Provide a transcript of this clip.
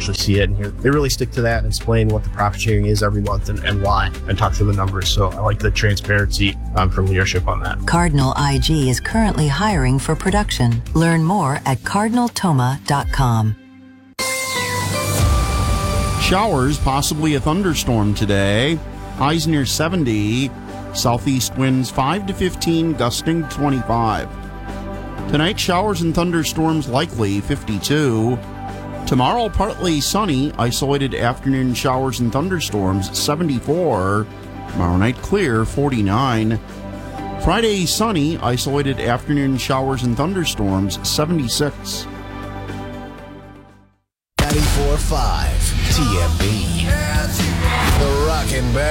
actually see it and hear. They really stick to that and explain what the profit sharing is every month and why, and talk through the numbers. So I like the transparency from leadership on that. Cardinal IG is currently hiring for production. Learn more at cardinaltoma.com. Showers, possibly a thunderstorm today. Highs near 70. Southeast winds 5 to 15, gusting 25. Tonight, showers and thunderstorms likely, 52. Tomorrow, partly sunny, isolated afternoon showers and thunderstorms, 74. Tomorrow night, clear, 49. Friday, sunny, isolated afternoon showers and thunderstorms, 76. 94.5 TMB. The Rockin' Bear.